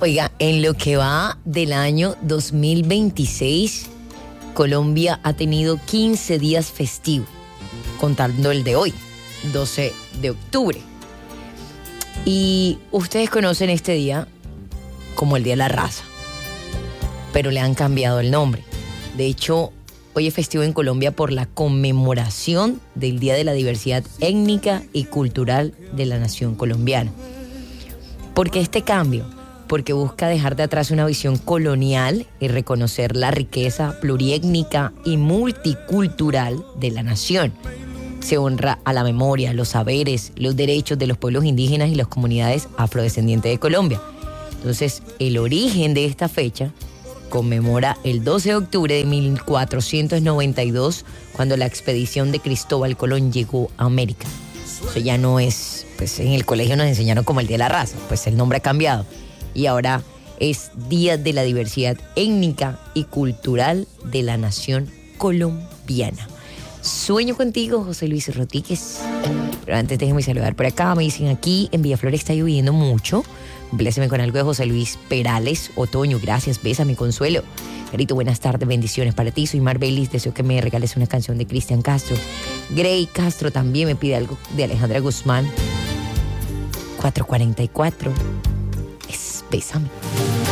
Oiga, en lo que va del año 2026, Colombia ha tenido 15 días festivos, contando el de hoy, 12 de octubre. Y ustedes conocen este día como el Día de la Raza, pero le han cambiado el nombre. De hecho, hoy es festivo en Colombia por la conmemoración del Día de la Diversidad Étnica y Cultural de la Nación Colombiana. ¿Por qué este cambio? Porque busca dejar de atrás una visión colonial y reconocer la riqueza pluriétnica y multicultural de la nación. Se honra a la memoria, los saberes, los derechos de los pueblos indígenas y las comunidades afrodescendientes de Colombia. Entonces, el origen de esta fecha conmemora el 12 de octubre de 1492, cuando la expedición de Cristóbal Colón llegó a América. Eso ya no es, pues en el colegio nos enseñaron como el Día de la Raza, pues el nombre ha cambiado. Y ahora es Día de la Diversidad Étnica y Cultural de la Nación Colombiana. Sueño contigo, José Luis Rodríguez. Pero antes déjenme saludar por acá. Me dicen aquí en Villaflor está lloviendo mucho. Bléseme con algo de José Luis Perales. Otoño, gracias, bésame, Consuelo. Carito, buenas tardes, bendiciones para ti. Soy Marbelis, deseo que me regales una canción de Cristian Castro. Grey Castro también me pide algo de Alejandra Guzmán. 444. Bésame.